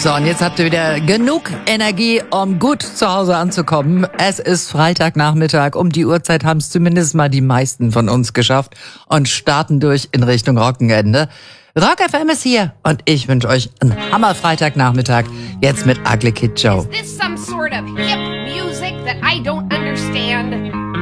So, und jetzt habt ihr wieder genug Energie, um gut zu Hause anzukommen. Es ist Freitagnachmittag. Um die Uhrzeit haben es zumindest mal die meisten von uns geschafft und starten durch in Richtung Wochenende. Rock FM ist hier und ich wünsche euch einen Hammer-Freitagnachmittag. Jetzt mit Ugly Kid Joe. Is this some sort of hip music that I don't